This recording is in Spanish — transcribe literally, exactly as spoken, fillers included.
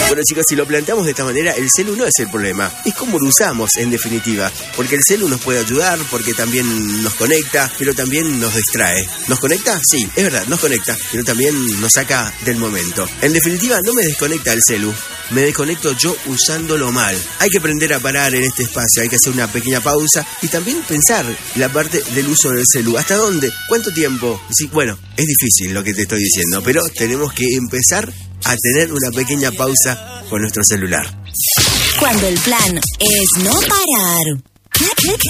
Bueno, chicos, si lo planteamos de esta manera, el celu no es el problema, es cómo lo usamos en definitiva, porque el celu nos puede ayudar, porque también nos conecta, pero también nos distrae. ¿Nos conecta? Sí, es verdad, nos conecta, pero también nos saca del momento. En definitiva, no me desconecta el celu, me desconecto yo usándolo mal. Hay que aprender a parar en este espacio, hay que hacer una pequeña pausa y también pensar la parte del uso del celu. ¿Hasta dónde? ¿Cuánto tiempo? Sí, bueno, es difícil lo que te estoy diciendo, pero tenemos que empezar a tener una pequeña pausa con nuestro celular. Cuando el plan es no parar.